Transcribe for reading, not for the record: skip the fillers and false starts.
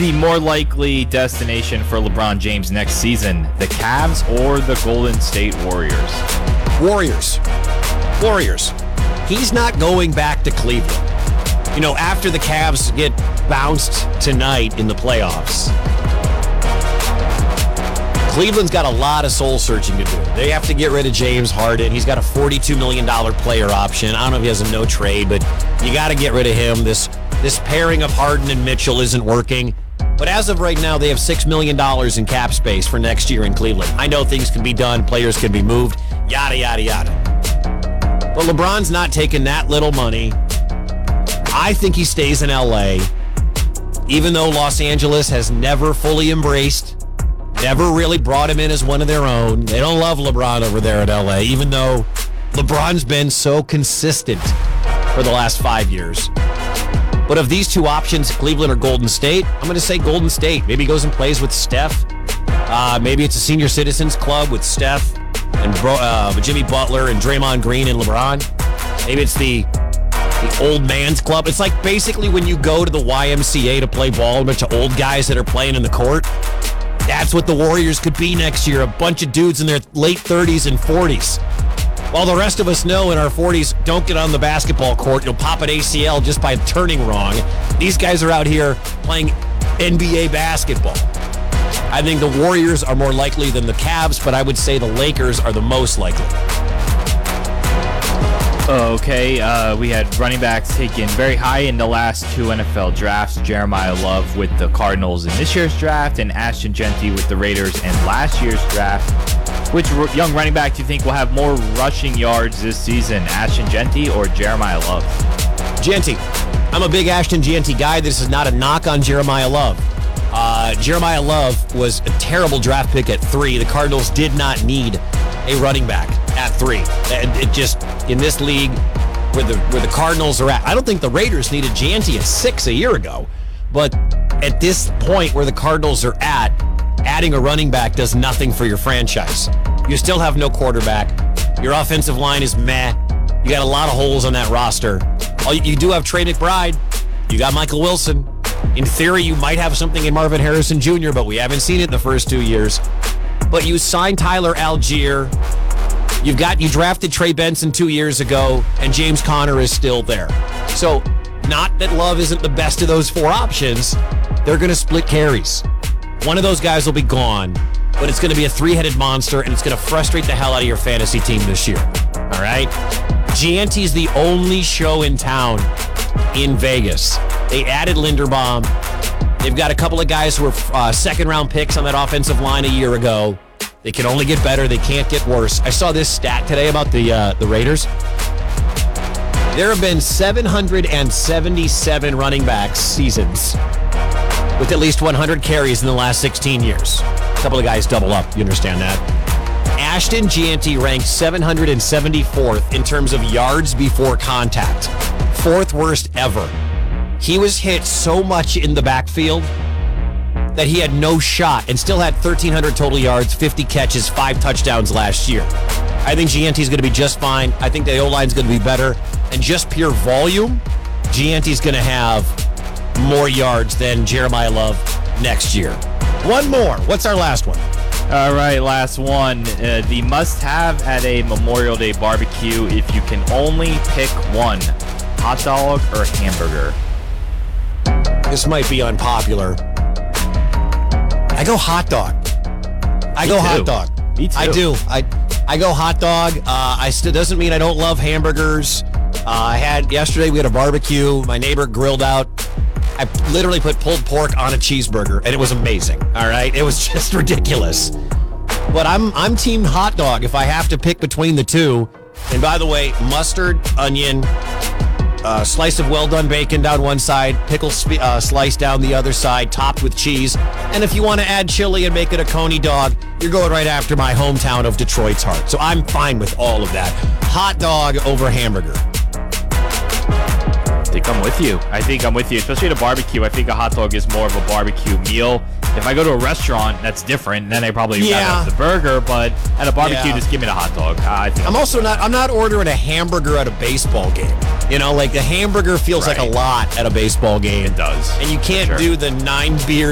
the more likely destination for LeBron James next season? The Cavs or the Golden State Warriors? Warriors. He's not going back to Cleveland. You know, after the Cavs get bounced tonight in the playoffs, Cleveland's got a lot of soul searching to do. They have to get rid of James Harden. He's got a $42 million player option. I don't know if he has a no trade, but you got to get rid of him. This pairing of Harden and Mitchell isn't working. But as of right now, they have $6 million in cap space for next year in Cleveland. I know things can be done. Players can be moved. Yada, yada, yada. But LeBron's not taking that little money. I think he stays in L.A., even though Los Angeles has never fully embraced, never really brought him in as one of their own. They don't love LeBron over there in L.A., even though LeBron's been so consistent for the last 5 years. But of these two options, Cleveland or Golden State, I'm going to say Golden State. Maybe he goes and plays with Steph. Maybe it's a senior citizens club with Steph and Jimmy Butler and Draymond Green and LeBron. Maybe it's the old man's club. It's like basically when you go to the YMCA to play ball, a bunch of old guys that are playing in the court. That's what the Warriors could be next year. A bunch of dudes in their late 30s and 40s. While the rest of us know in our 40s, don't get on the basketball court. You'll pop an ACL just by turning wrong. These guys are out here playing NBA basketball. I think the Warriors are more likely than the Cavs, but I would say the Lakers are the most likely. Okay, we had running backs taken very high in the last two NFL drafts. Jeremiah Love with the Cardinals in this year's draft, and Ashton Jeanty with the Raiders in last year's draft. Which young running back do you think will have more rushing yards this season, Ashton Jeanty or Jeremiah Love? Jeanty. I'm a big Ashton Jeanty guy. This is not a knock on Jeremiah Love. Jeremiah Love was a terrible draft pick at 3. The Cardinals did not need a running back at 3. It just, in this league where the Cardinals are at, I don't think the Raiders needed Jeanty at 6 a year ago. But at this point where the Cardinals are at, adding a running back does nothing for your franchise. You still have no quarterback. Your offensive line is meh. You got a lot of holes on that roster. You do have Trey McBride. You got Michael Wilson. In theory, you might have something in Marvin Harrison Jr., but we haven't seen it in the first 2 years. But you signed Tyler Algier. You drafted Trey Benson 2 years ago, and James Conner is still there. So, not that Love isn't the best of those 4 options. They're going to split carries. One of those guys will be gone, but it's going to be a 3-headed monster, and it's going to frustrate the hell out of your fantasy team this year. All right? Gianti's the only show in town in Vegas. They added Linderbaum. They've got a couple of guys who were second-round picks on that offensive line a year ago. They can only get better. They can't get worse. I saw this stat today about the Raiders. There have been 777 running backs seasons with at least 100 carries in the last 16 years. A couple of guys double up. You understand that? Ashton Jeanty ranked 774th in terms of yards before contact. 4th worst ever. He was hit so much in the backfield that he had no shot and still had 1,300 total yards, 50 catches, 5 touchdowns last year. I think Gianti's going to be just fine. I think the O-line's going to be better. And just pure volume, Gianti's going to have more yards than Jeremiah Love next year. One more. What's our last one? All right, last one. The must-have at a Memorial Day barbecue if you can only pick one, hot dog or hamburger? This might be unpopular. I go hot dog. Hot dog. Me too. I do. I go hot dog. I still doesn't mean I don't love hamburgers. Yesterday we had a barbecue. My neighbor grilled out. I literally put pulled pork on a cheeseburger, and it was amazing. All right, it was just ridiculous. But I'm team hot dog if I have to pick between the two. And by the way, mustard, onion, slice of well-done bacon down one side, pickle slice down the other side, topped with cheese. And if you want to add chili and make it a coney dog, you're going right after my hometown of Detroit's heart. So I'm fine with all of that. Hot dog over hamburger. I think I'm with you, especially at a barbecue. I think a hot dog is more of a barbecue meal. If I go to a restaurant, that's different. Then I probably have the burger, but at a barbecue, just give me the hot dog. I'm not ordering a hamburger at a baseball game. You know, like the hamburger feels like a lot at a baseball game. It does. And you can't do the 9 beers